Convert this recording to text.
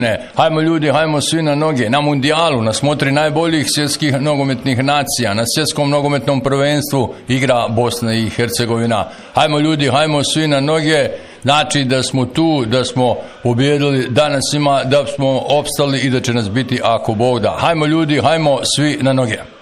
Hajmo ljudi, hajmo svi na noge, na mundijalu, na smotri najboljih svjetskih nogometnih nacija, na svjetskom nogometnom prvenstvu igra Bosna i Hercegovina. Hajmo ljudi, hajmo svi na noge, znači da smo tu, da smo pobjedili, da nas ima, da smo opstali i da će nas biti ako Bog da. Hajmo ljudi, hajmo svi na noge.